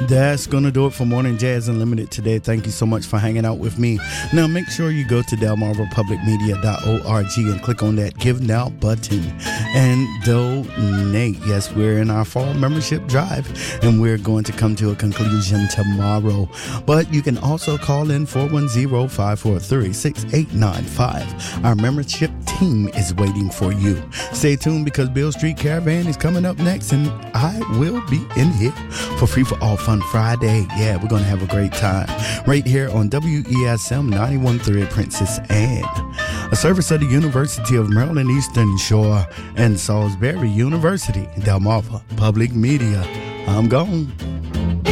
That's going to do it for Morning Jazz Unlimited today. Thank you so much for hanging out with me. Now, make sure you go to delmarvapublicmedia.org and click on that Give Now button and donate. Yes, we're in our fall membership drive, and we're going to come to a conclusion tomorrow. But you can also call in 410-543-6895. Our membership team is waiting for you. Stay tuned because Bill Street Caravan is coming up next, and I will be in here for Free for All Fun Friday. Yeah, we're going to have a great time right here on WESM 91.3 Princess Anne, a service of the University of Maryland Eastern Shore and Salisbury University, Delmarva Public Media. I'm gone.